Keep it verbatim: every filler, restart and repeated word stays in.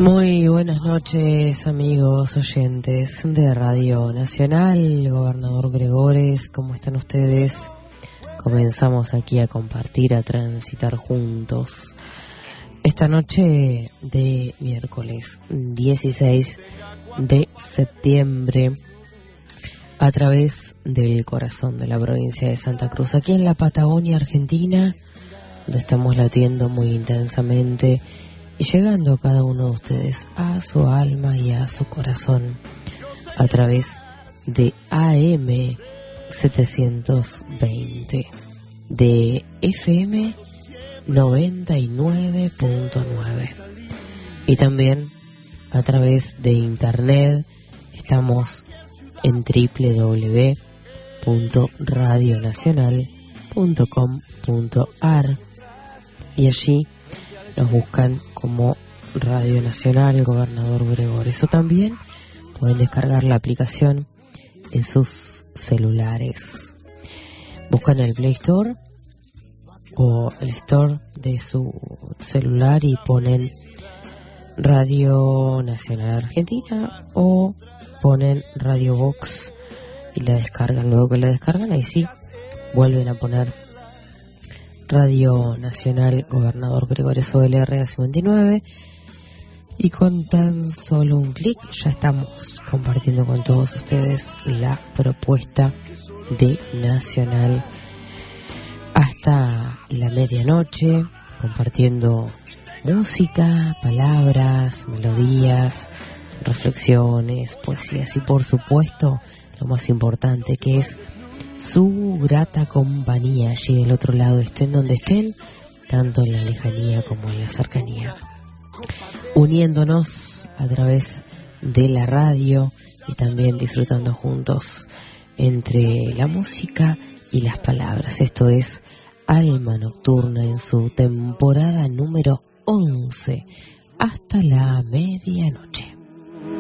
Muy buenas noches, amigos oyentes de Radio Nacional, Gobernador Gregores, ¿cómo están ustedes? Comenzamos aquí a compartir, a transitar juntos esta noche de miércoles dieciséis de septiembre a través del corazón de la provincia de Santa Cruz, aquí en la Patagonia Argentina, donde estamos latiendo muy intensamente y llegando a cada uno de ustedes a su alma y a su corazón a través de A M setecientos veinte, de F M noventa y nueve punto nueve y también a través de internet. Estamos en doble u doble u doble u punto radio nacional punto com punto a r y allí nos buscan como Radio Nacional Gobernador Gregores, o también pueden descargar la aplicación en sus celulares. Buscan el Play Store o el Store de su celular y ponen Radio Nacional Argentina o ponen Radio Box y la descargan. Luego que la descargan, ahí sí vuelven a poner Radio Nacional Gobernador Gregores O L R A cincuenta y nueve y con tan solo un clic ya estamos compartiendo con todos ustedes la propuesta de Nacional hasta la medianoche, compartiendo música, palabras, melodías, reflexiones, poesías y por supuesto lo más importante, que es su grata compañía allí del otro lado, estén donde estén, tanto en la lejanía como en la cercanía, uniéndonos a través de la radio y también disfrutando juntos entre la música y las palabras. Esto es Alma Nocturna en su temporada número once, hasta la medianoche.